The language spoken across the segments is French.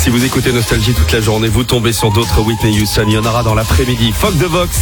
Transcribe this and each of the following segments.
Si vous écoutez Nostalgie toute la journée, vous tombez sur d'autres Whitney Houston. Il y en aura dans l'après-midi. Fox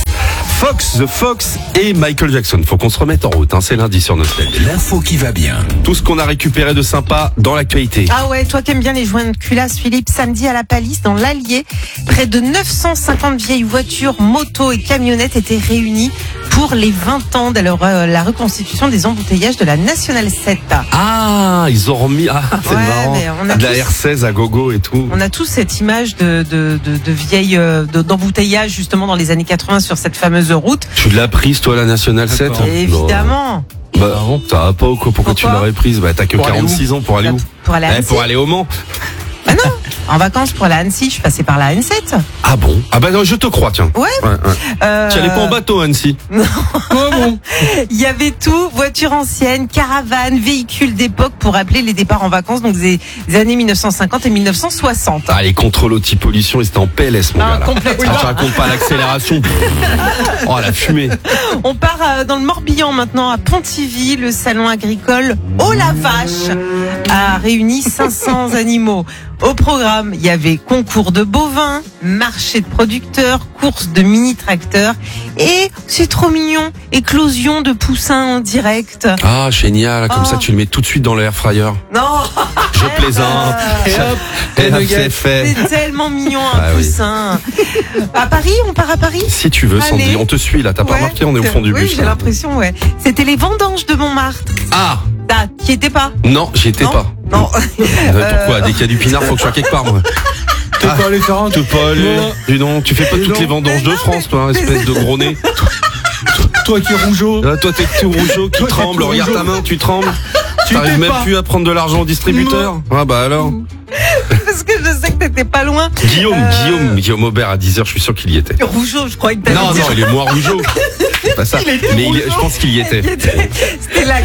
the Fox et Michael Jackson. Faut qu'on se remette en route, c'est lundi sur Nostalgie. L'info qui va bien. Tout ce qu'on a récupéré de sympa dans l'actualité. Ah ouais, toi qui aimes bien les joints de culasse, Philippe, samedi à la Palisse, dans l'Allier, près de 950 vieilles voitures, motos et camionnettes étaient réunies pour les 20 ans de la reconstitution des embouteillages de la Nationale 7. Ah, ils ont remis... Ah, c'est marrant. On a de la R16 à gogo et tout. On a tous cette image de vieilles d'embouteillage justement dans les années 80 sur cette fameuse route. Tu l'as prise toi la Nationale 7 ? Évidemment. Bah, ça va pas ou quoi ? Pourquoi tu l'aurais prise ? Bah, t'as que 46 ans pour aller où ? Pour aller à Annecy. Pour aller au Mans. Ah non, en vacances pour la Annecy, je suis passée par la N7. Ah bon ? Ah bah non, je te crois, tiens. Ouais. Tu allais pas en bateau, Annecy ? Non. Bon. Il y avait tout, voitures anciennes, caravanes, véhicules d'époque pour rappeler les départs en vacances, donc des années 1950 et 1960. Ah, les contrôles anti-pollution, ils étaient en PLS, mon gars. Là. Complètement. Je raconte pas l'accélération. Oh, la fumée. On part dans le Morbihan maintenant, à Pontivy. Le salon agricole Oh la vache a réuni 500 animaux. Au programme, il y avait concours de bovins, marché de producteurs, course de mini-tracteurs et, c'est trop mignon, éclosion de poussins en direct. Ah, génial. Comme ça, tu le mets tout de suite dans le air fryer. Non. Je plaisante. Et hop, c'est fait. C'est tellement mignon, un poussin. À Paris, on part à Paris ? Si tu veux, Sandy, on te suit là. T'as pas remarqué, on est au fond du bus. Oui, j'ai l'impression, ouais. C'était les vendanges de Montmartre. Ah. T'y étais pas ? Non, j'y étais pas. Non. Pourquoi ? Dès qu'il y a du pinard, faut que je sois quelque part, moi. T'es pas allé faire un... T'es pas allé. Dis donc, tu fais pas toutes les vendanges de France, toi, espèce de gros nez. Toi qui es rougeau. Toi, t'es tout rougeau qui tremble. Regarde ta main, tu trembles. T'arrives même plus à prendre de l'argent au distributeur. Ah bah alors. Parce que je sais que t'étais pas loin. Guillaume Aubert à 10h, je suis sûr qu'il y était. Rougeau, je crois que t'avais Non, dit. non, il est moins rougeau. C'est pas ça. Mais je pense qu'il y était. C'était la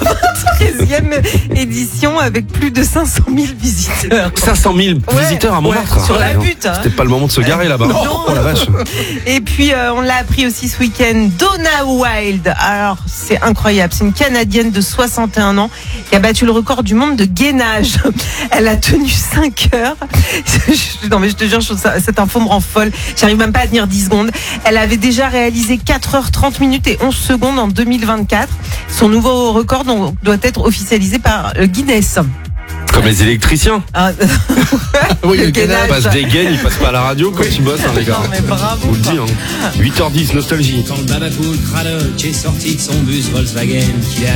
93e édition avec plus de 500 000 visiteurs. 500 000 visiteurs à Montmartre. Sur la butte. C'était pas le moment de se garer là-bas. Non. Oh la vache. Et puis on l'a appris aussi ce week-end. Donna Wilde. Alors c'est incroyable. C'est une Canadienne de 61 ans qui a battu le record du monde de gainage. Elle a tenu 5 heures. Non mais je te jure, cette info me rend folle. J'arrive même pas à tenir 10 secondes. Elle avait déjà réalisé 4h30 minutes et 11 secondes en 2024. Son nouveau record doit être officialisé par Guinness. Comme les électriciens. Ah, oui, le Ils passent des gaines, ils passent pas à la radio quand ils bossent, les gars. Non, mais bravo. Je vous le dis, 8h10, Nostalgie. Quand le babacool Cradock est sorti de son bus Volkswagen, qu'il a